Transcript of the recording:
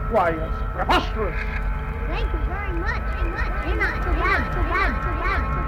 Why, it's preposterous. Thank you very much. You're not too bad.